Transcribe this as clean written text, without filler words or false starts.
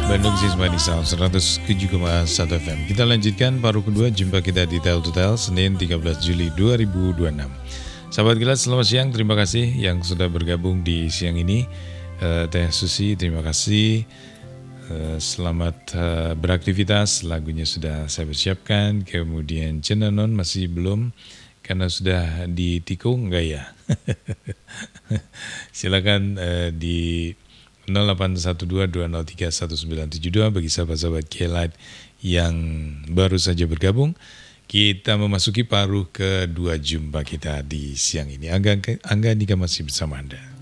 Bandung Sismani Sound 107,1 FM. Kita lanjutkan paruh kedua jumpa kita di Tel to Tel Senin 13 Juli 2026. Sahabat Gilas, selamat siang. Terima kasih yang sudah bergabung di siang ini. Teh Susi, terima kasih. Selamat beraktivitas. Lagunya sudah saya persiapkan. Kemudian Cenanon masih belum karena sudah ditikung enggak ya? Silakan di 0812203192 bagi sahabat-sahabat K-Light yang baru saja bergabung. Kita memasuki paruh kedua jumpa kita di siang ini. Angga Nika masih bersama Anda.